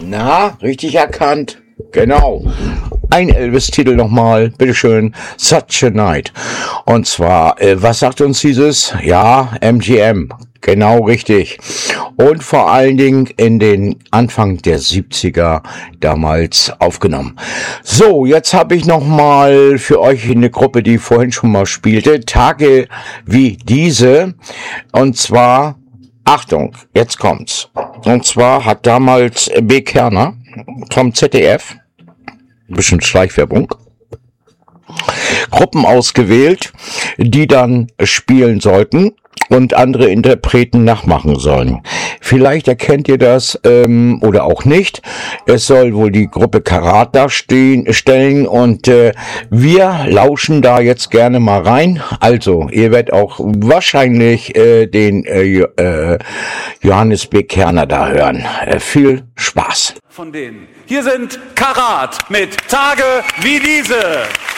Na, richtig erkannt. Genau. Ein Elvis-Titel nochmal, bitteschön, Such a Night. Und zwar, was sagt uns dieses? Ja, MGM, genau richtig. Und vor allen Dingen in den Anfang der 70er damals aufgenommen. So, jetzt habe ich nochmal für euch eine Gruppe, die vorhin schon mal spielte, Tage wie diese. Und zwar, Achtung, jetzt kommt's. Und zwar hat damals B. Kerner vom ZDF, ein bisschen Schleichwerbung, Gruppen ausgewählt, die dann spielen sollten und andere Interpreten nachmachen sollen. Vielleicht erkennt ihr das oder auch nicht. Es soll wohl die Gruppe Karat darstellen und wir lauschen da jetzt gerne mal rein. Also, ihr werdet auch wahrscheinlich den Johannes B. Kerner da hören. Viel Spaß. Von denen. Hier sind Karat mit Tage wie diese.